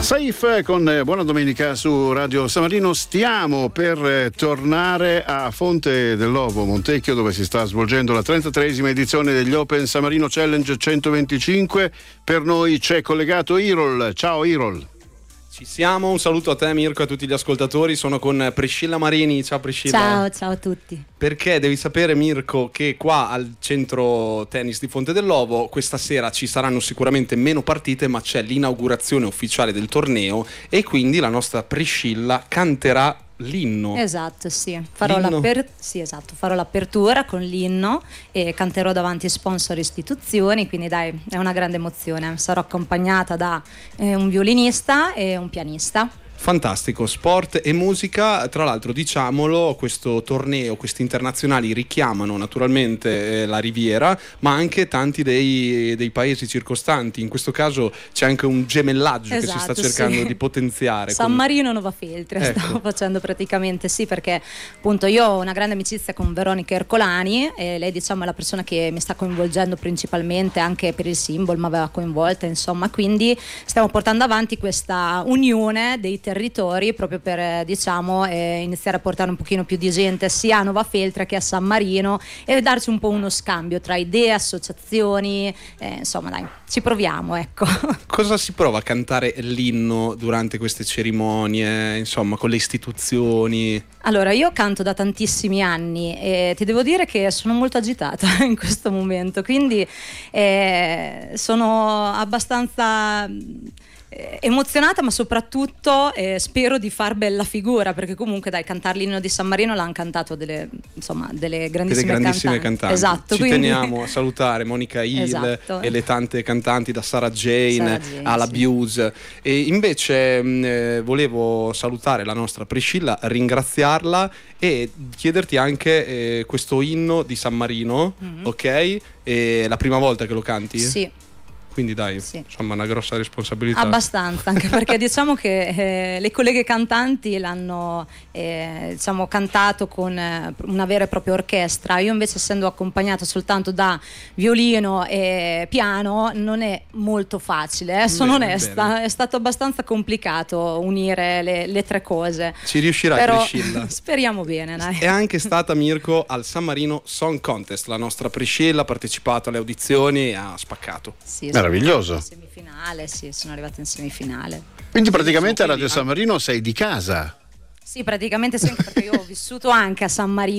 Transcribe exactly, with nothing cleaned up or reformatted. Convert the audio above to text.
Safe con Buona Domenica su Radio San Marino. Stiamo per tornare a Fonte dell'Ovo, Montecchio, dove si sta svolgendo la trentatreesima edizione degli Open San Marino Challenge centoventicinque. Per noi c'è collegato Irol. Ciao Irol. Ci siamo, un saluto a te Mirko e a tutti gli ascoltatori. Sono con Priscilla Marini. Ciao Priscilla. Ciao, ciao a tutti. Perché devi sapere Mirko che qua al centro tennis di Fonte dell'Ovo questa sera ci saranno sicuramente meno partite, ma c'è l'inaugurazione ufficiale del torneo e quindi la nostra Priscilla canterà l'inno. Esatto, sì. Farò, l'aper- sì, esatto. Farò l'apertura con l'inno e canterò davanti sponsor e istituzioni, quindi dai, è una grande emozione. Sarò accompagnata da eh, un violinista e un pianista. Fantastico, sport e musica. Tra l'altro, diciamolo, questo torneo, questi internazionali richiamano naturalmente eh, la Riviera, ma anche tanti dei, dei paesi circostanti. In questo caso c'è anche un gemellaggio, esatto, che si sta cercando sì. di potenziare. San con... Marino Nova Feltri, ecco. Stavo facendo praticamente, sì, perché appunto io ho una grande amicizia con Veronica Ercolani e lei, diciamo, è la persona che mi sta coinvolgendo principalmente anche per il simbolo, mi aveva coinvolta, insomma, quindi stiamo portando avanti questa unione dei territori territori proprio per eh, diciamo eh, iniziare a portare un pochino più di gente sia a Nova Feltre che a San Marino e darci un po' uno scambio tra idee, associazioni, eh, insomma dai, ci proviamo, ecco. Cosa si prova a cantare l'inno durante queste cerimonie, insomma, con le istituzioni? Allora, io canto da tantissimi anni e ti devo dire che sono molto agitata in questo momento, quindi eh, sono abbastanza emozionata, ma soprattutto eh, spero di far bella figura, perché comunque dai, cantare l'inno di San Marino l'hanno cantato delle, insomma, delle grandissime, delle grandissime cantanti. cantanti. Esatto, ci quindi... teniamo a salutare Monica Hill, esatto, e le tante cantanti, da Sarah Jane, Sarah Jane alla sì. Buse. E invece mh, eh, volevo salutare la nostra Priscilla, ringraziarla e chiederti anche eh, questo inno di San Marino, mm-hmm. ok? E la prima volta che lo canti? Sì. Quindi dai, sì. insomma, una grossa responsabilità. Abbastanza, anche perché diciamo che eh, le colleghe cantanti l'hanno eh, diciamo cantato con eh, una vera e propria orchestra. Io invece, essendo accompagnata soltanto da violino e piano, non è molto facile, eh, sono bene, onesta, bene. È stato abbastanza complicato unire le, le tre cose. Ci riuscirai, però Priscilla? Speriamo bene, dai. È anche stata, Mirko, al San Marino Song Contest. La nostra Priscilla ha partecipato alle audizioni e ha spaccato. Sì, meraviglioso. In semifinale, sì, sono arrivata in semifinale. Quindi praticamente a Radio San Marino sei di casa. Sì, praticamente sì, perché io ho vissuto anche a San Marino.